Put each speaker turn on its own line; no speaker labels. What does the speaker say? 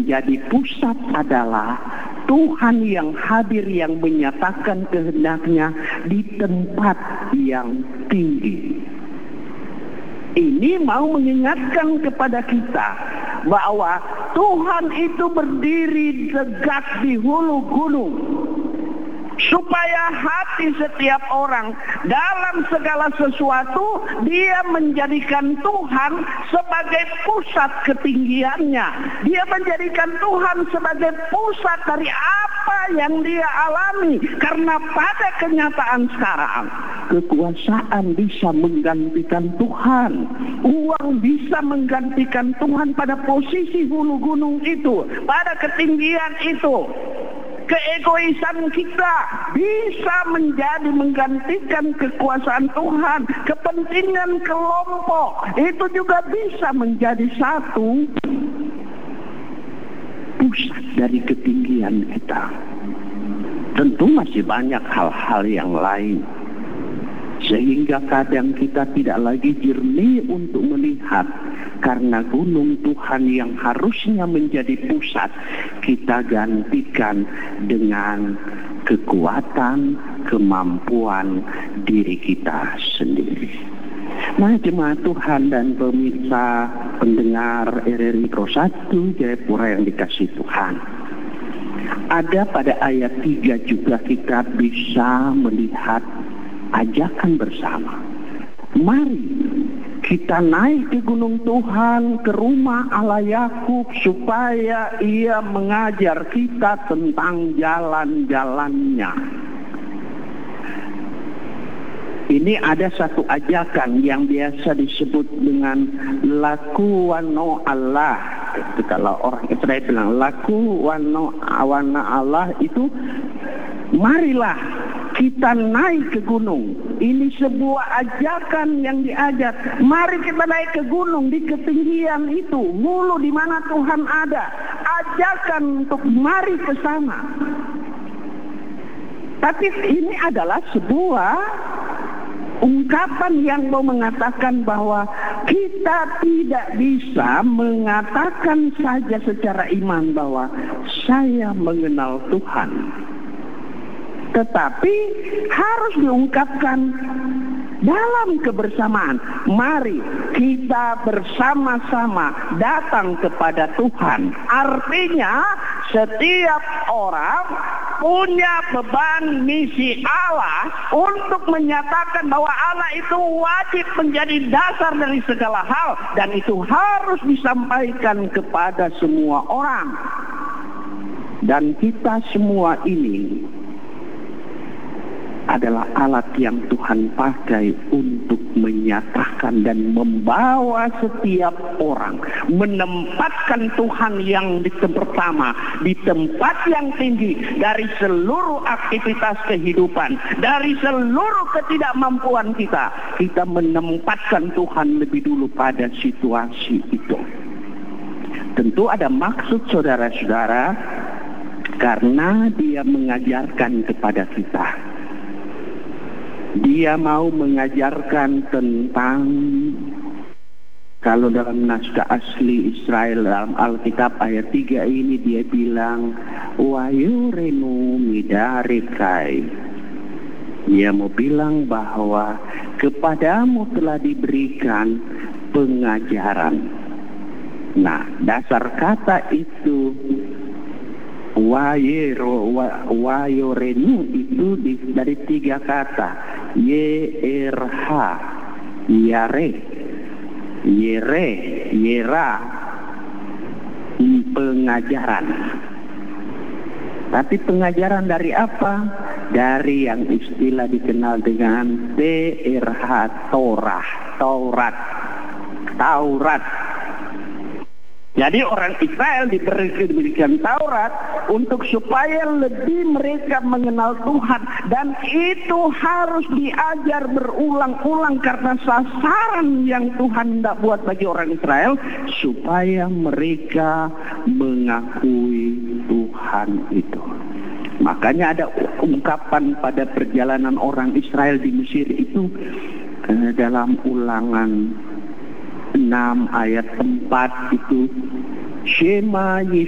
menjadi pusat adalah Tuhan yang hadir, yang menyatakan kehendaknya di tempat yang tinggi. Ini mau mengingatkan kepada kita bahwa Tuhan itu berdiri tegak di hulu gunung, supaya hati setiap orang dalam segala sesuatu dia menjadikan Tuhan sebagai pusat ketinggiannya. Dia menjadikan Tuhan sebagai pusat dari apa yang dia alami. Karena pada kenyataan sekarang, kekuasaan bisa menggantikan Tuhan, uang bisa menggantikan Tuhan pada posisi hulu gunung itu, pada ketinggian itu. Keegoisan kita bisa menjadi menggantikan kekuasaan Tuhan. Kepentingan kelompok itu juga bisa menjadi satu pusat dari ketinggian kita. Tentu masih banyak hal-hal yang lain, sehingga kadang kita tidak lagi jernih untuk melihat. Karena gunung Tuhan yang harusnya menjadi pusat, kita gantikan dengan kekuatan, kemampuan diri kita sendiri. Nah, jemaat Tuhan dan pemirsa pendengar RRI Pro 1 Jayapura yang dikasihi Tuhan, ada pada ayat 3 juga kita bisa melihat ajakan bersama. Mari kita naik ke gunung Tuhan, ke rumah Allah Yakub, supaya ia mengajar kita tentang jalan-jalannya. Ini ada satu ajakan yang biasa disebut dengan laku wano Allah. Itu kalau orang Israel bilang laku wano awana Allah, itu marilah kita naik ke gunung. Ini sebuah ajakan yang diajak. Mari kita naik ke gunung di ketinggian itu, hulu di mana Tuhan ada. Ajakan untuk mari ke sana. Tapi ini adalah sebuah ungkapan yang mau mengatakan bahwa kita tidak bisa mengatakan saja secara iman bahwa saya mengenal Tuhan. Tetapi harus diungkapkan dalam kebersamaan. Mari kita bersama-sama datang kepada Tuhan. Artinya setiap orang punya beban misi Allah untuk menyatakan bahwa Allah itu wajib menjadi dasar dari segala hal, dan itu harus disampaikan kepada semua orang. Dan kita semua ini adalah alat yang Tuhan pakai untuk menyatakan dan membawa setiap orang menempatkan Tuhan yang pertama di tempat yang tinggi dari seluruh aktivitas kehidupan, dari seluruh ketidakmampuan kita. Kita menempatkan Tuhan lebih dulu pada situasi itu. Tentu ada maksud saudara-saudara, karena dia mengajarkan kepada kita. Dia mau mengajarkan tentang, kalau dalam naskah asli Israel dalam Alkitab ayat 3 ini dia bilang wayurenu midarikai. Dia mau bilang bahwa kepadamu telah diberikan pengajaran. Nah, dasar kata itu wayorenu itu dari 3 kata, YRH, Yare, Yere, Yera, pengajaran. Tapi pengajaran dari apa? Dari yang istilah dikenal dengan TRH, Taurat. Jadi orang Israel diberikan Taurat untuk supaya lebih mereka mengenal Tuhan, dan itu harus diajar berulang-ulang karena sasaran yang Tuhan tidak buat bagi orang Israel supaya mereka mengakui Tuhan itu. Makanya ada ungkapan pada perjalanan orang Israel di Mesir itu dalam Ulangan 6 ayat 4 itu, Shema